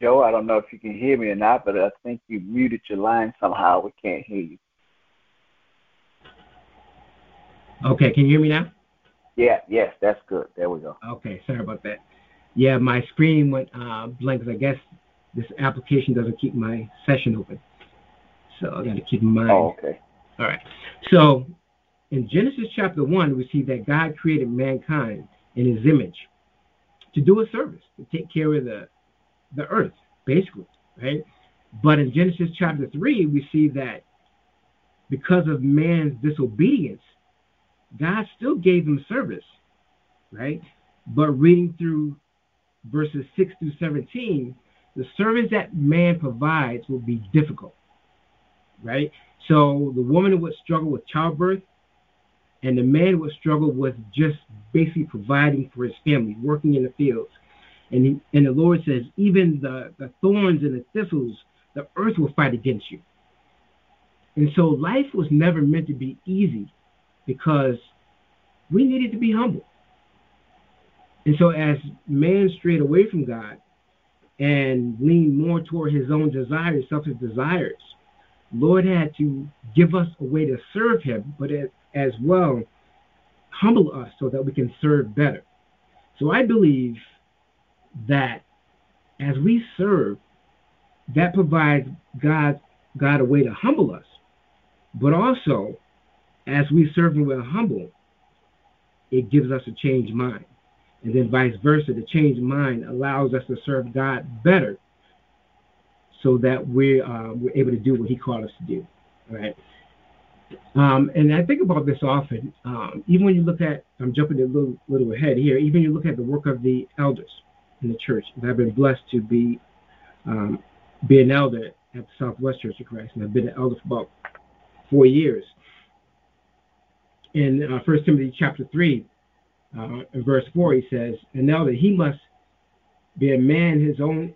Joe. I don't know if you can hear me or not, but I think you muted your line somehow. We can't hear you. Okay, can you hear me now? Yeah, yes, that's good. There we go. Okay, sorry about that. Yeah, my screen went blank because I guess this application doesn't keep my session open. So I got to keep in mind. Oh, okay. All right. So in Genesis chapter 1, we see that God created mankind in his image to do a service, to take care of the earth, basically, right? But in Genesis chapter 3, we see that because of man's disobedience, God still gave him service, right? But reading through verses 6 through 17, the service that man provides will be difficult, right? So the woman would struggle with childbirth, and the man would struggle with just basically providing for his family, working in the fields. And the Lord says, even the thorns and the thistles, the earth will fight against you. And so life was never meant to be easy because we needed to be humble. And so as man strayed away from God and leaned more toward his own desires, selfish desires, Lord had to give us a way to serve him, but as well humble us so that we can serve better. So I believe that as we serve, that provides God a way to humble us. But also, as we serve and we're humble, it gives us a changed mind. And then vice versa, the changed mind allows us to serve God better so that we're able to do what he called us to do. All right. And I think about this often. Even when you look at, I'm jumping a little ahead here, even when you look at the work of the elders in the church. And I've been blessed to be an elder at the Southwest Church of Christ, and I've been an elder for about 4 years. In 1 Timothy chapter 3, in verse 4, he says, an elder, he must be a man his own,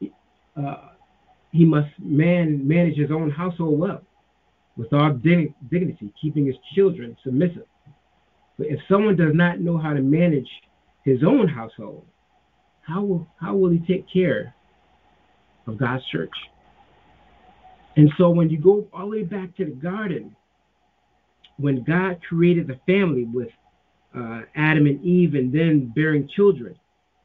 he must manage his own household well, with all dignity, keeping his children submissive. But if someone does not know how to manage his own household, how will he take care of God's church? And so when you go all the way back to the garden, when God created the family with Adam and Eve and then bearing children,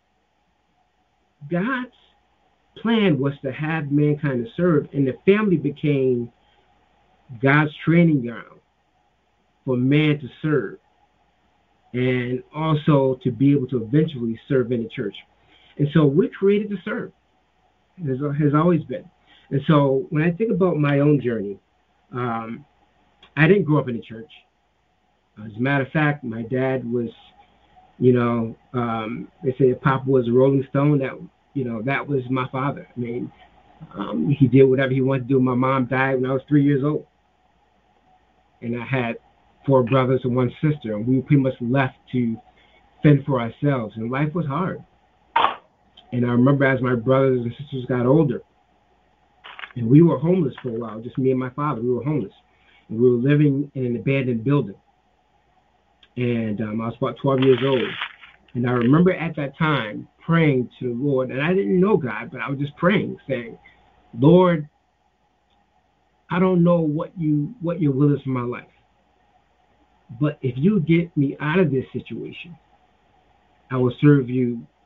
God's plan was to have mankind to serve, and the family became God's training ground for man to serve and also to be able to eventually serve in the church. And so we're created to serve. Has always been. And so when I think about my own journey, I didn't grow up in the church. As a matter of fact, my dad was, they say that Papa was a Rolling Stone. That was my father. I mean, he did whatever he wanted to do. My mom died when I was 3 years old. And I had 4 brothers and 1 sister. And we were pretty much left to fend for ourselves. And life was hard. And I remember as my brothers and sisters got older, and we were homeless for a while, just me and my father, we were homeless. And we were living in an abandoned building. And I was about 12 years old. And I remember at that time praying to the Lord, and I didn't know God, but I was just praying, saying, Lord, I don't know what your will is for my life. But if you get me out of this situation, I will serve you